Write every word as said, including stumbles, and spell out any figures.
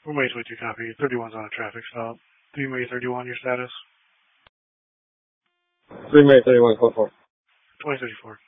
One way twenty-two copy. thirty-one's on a traffic stop. three May thirty-one, your status? three May thirty-one, code four. twenty thirty-four.